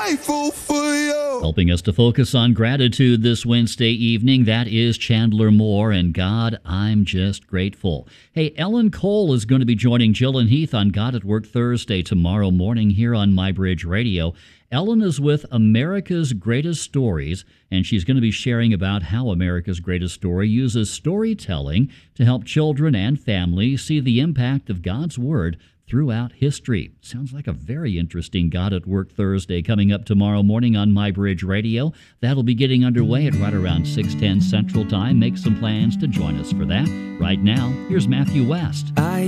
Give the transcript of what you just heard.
grateful for you. Helping us to focus on gratitude this Wednesday evening, that is Chandler Moore, and God, I'm just grateful. Hey, Ellen Cole is going to be joining Jill and Heath on God at Work Thursday tomorrow morning here on MyBridge Radio. Ellen is with America's Greatest Stories, and she's going to be sharing about how America's Greatest Story uses storytelling to help children and families see the impact of God's Word throughout history. Sounds like a very interesting God at Work Thursday coming up tomorrow morning on MyBridge Radio. That'll be getting underway at right around 6:10 Central Time. Make some plans to join us for that. Right now, here's Matthew West.